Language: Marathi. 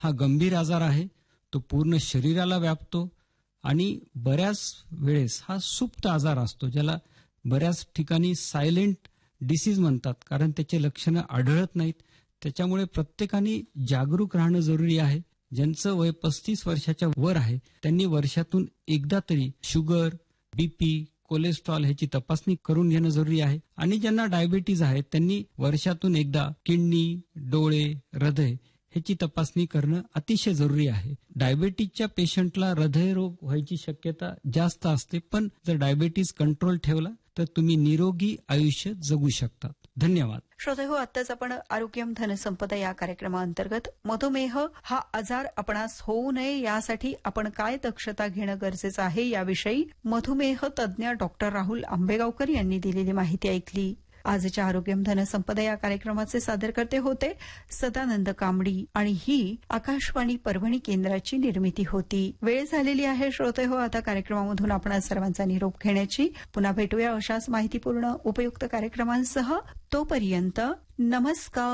हा गंभीर आजार आहे. तो पूर्ण शरीराला व्यापतो आणि बऱ्याच वेळेस हा सुप्त आजार असतो, ज्याला बऱ्याच ठिकाणी सायलेंट डिसीज म्हणतात, कारण त्याचे लक्षणं आढळत नाहीत. त्याच्यामुळे प्रत्येकाने जागरूक राहणं जरुरी आहे. ज्यांचं वय 35 वर्षाच्या वर आहे त्यांनी वर्षातून एकदा तरी शुगर, बीपी, कोलेस्ट्रॉल ह्याची तपासणी करून घेणं जरुरी आहे. आणि ज्यांना डायबिटीज आहे त्यांनी वर्षातून एकदा किडनी, डोळे, हृदय ह्याची तपासणी करणं अतिशय जरुरी आहे. डायबिटीजच्या पेशंटला हृदयरोग व्हायची शक्यता जास्त असते, पण जर डायबिटीज कंट्रोल ठेवला तर तुम्ही निरोगी आयुष्य जगू शकतात. धन्यवाद. श्रोतेहो, आत्ताच आपण आरोग्यम धनसंपदा या कार्यक्रमाअंतर्गत मधुमेह हा आजार आपणास होऊ नये यासाठी आपण काय दक्षता घेणं गरजेचं आहे याविषयी मधुमेह तज्ज्ञ डॉक्टर राहुल आंबेगावकर यांनी दिलेली माहिती ऐकली. आजच्या आरोग्यम धनसंपदा या कार्यक्रमाचे सादरकर्ते होते सदानंद कांबडी आणि ही आकाशवाणी परभणी केंद्राची निर्मिती होती. वेळ झालेली आहे श्रोतेहो आता कार्यक्रमामधून आपण सर्वांचा निरोप घेण्याची. पुन्हा भेटूया अशाच माहितीपूर्ण उपयुक्त कार्यक्रमांसह. तोपर्यंत नमस्कार.